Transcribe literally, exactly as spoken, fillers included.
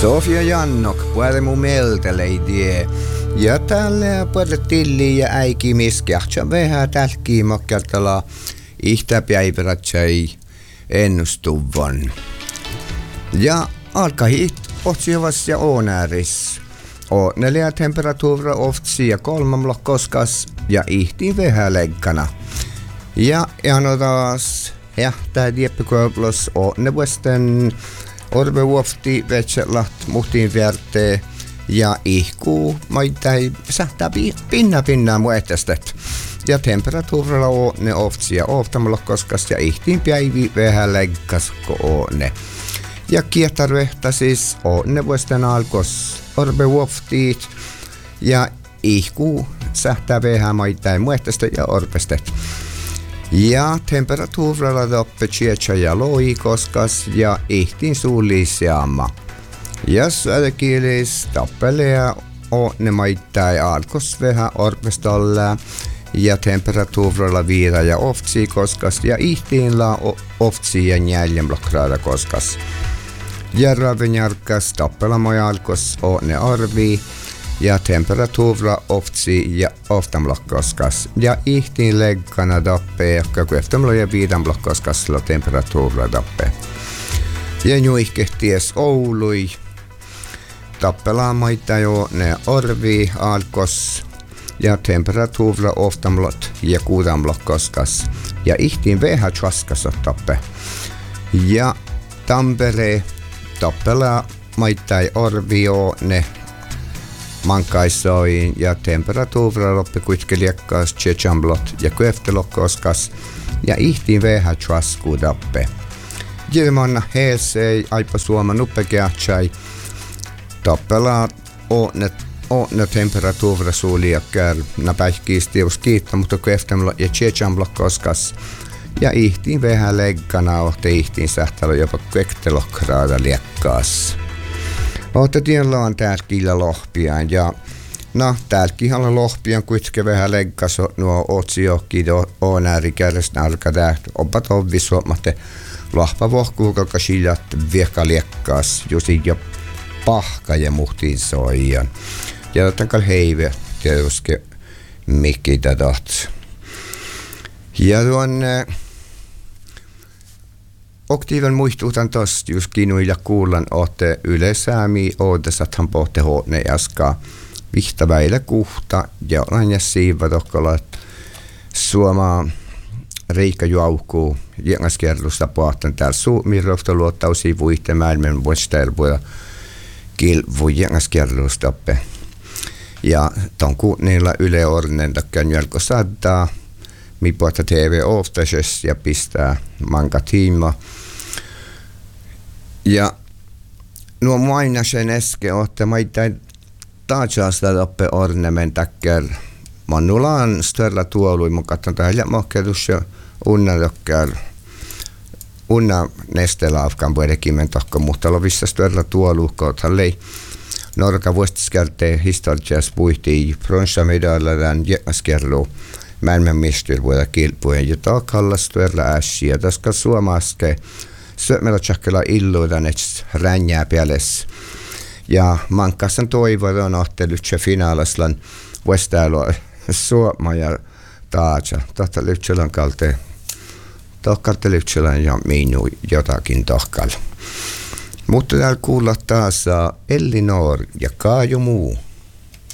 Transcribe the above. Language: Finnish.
Sofia Jannok, puolemu melteleidie. Ja tällä puolella tilli ja äiki miskehtää vähän tälkii mokkeltala ihtäpäiväratsai ennustuvan. Ja alkahit otsiovas ja onäris. O neljä temperatuura oftsi ja kolmamla koskas ja ihtiin vähän leggana. Ja ihan taas jähtää dieppikoiplos o neuvosten orbe uofti vetselat muhtiin värtee ja ihkuu maitai sähtää pinna pinnaa muetestet. Ja temperatuurilla on ne oftsi ja oftamalla koskas ja ihtiin päivi vähän leggas ko ne. Ja kietarvehta siis on neuvosten alkos orbe uoftiit ja ihkuu sähtää vähän maitai muetestet ja orpestet. Ja temperatuurilla toppe tsietsä ja loi koskas ja ihtiin suullisiamma. Ja söderkiilis tappelea on ne maittai alkos vähän orpestalla ja temperatuurilla viida ja oftsi koskas ja ihtiin la oftsi ja neljämla graada koskas. Ja ravenjarkas tappela moi alkos on ne arvi ja temperatuura oftsi ja oftamla koskas. Ja ihtiin leggana tappe ehkä kueftamla ja viidamla koskasla temperatuura tappe. Ja nuihkehties Oului. Tappelaa maita jo ne arvi alkos ja temperatuura oftamlot ja kuudamla koskas. Ja ihtiin vähän tjaskas tappe. Ja Tampere tappelaa maita arvi jo ne mankaisoin ja temperatuura loppi kuitkeliekkaas tjechamblot ja kueftelokoskas ja ihtiin vähän tjasku tappe. Ilmanna heesei aipa suoma nuppekeatsai tappelaa on ne temperatuura suuliakkär napäihkiistius kiitta mutta kueftemlo ja tjechamblot koskas ja ihtiin vähän leggana ohte ihtiin sähtälö jopa kueftelokraada liekkaas. Olette tiellä on tärkeillä lohpiaan ja no tärkeillä lohpiaan kuitenkin vähän leggas nuo otsiokki on äärikääristä alkaa opat ovvisuomatte lahpa vohkuuka siljat viekka liekkaas jusi jo pahka ja muhtiin soijan. Ja ottankal heive tietysti mikki taht. Ja tuonne Oktiivan muistuutan tosta, jos kinuilla kuullan ootte yleisäämi ootesathan pohte hootne jaskaa vihta väillä kuhta ja olen ja siiva tokkolla suoma Riikka juaukuu jengaskerlusta pohtan täällä suumirrofta luottausi vuihte maailman vuostelvuja kilvu jengaskerlustappe. Ja tonku niillä yle ornen takkään jälko saattaa mi pohta T V oftases ja pistää manka tiima. Ja nuo mainasen eske ootte maitain taajasta loppe ornamentakkär. Mannulaan störla tuolui mun katson tähän mohkedus ja unna dokkär. Unna nestelaafkan vuodekimen tokko, mutta lovissa störla tuolu koothan lei. Norka vuostiskertee historias puhtii pronsamedallan jäkmaskerlu. Maailman mestarvuoda kilpujen ja takalla störla ässiä. Taska suomaske sömellä tjakkela illuudan et ränjää päälles. Ja mankassan toivon ottelussa finaalaslan vuostailu Suoma ja taatsa. Tohta lyhtsälän kalte. Tohkalte lyhtsälän ja minu jotakin tohkalla. Mutta täällä kuulla taas Ellinor ja Kaaju muu.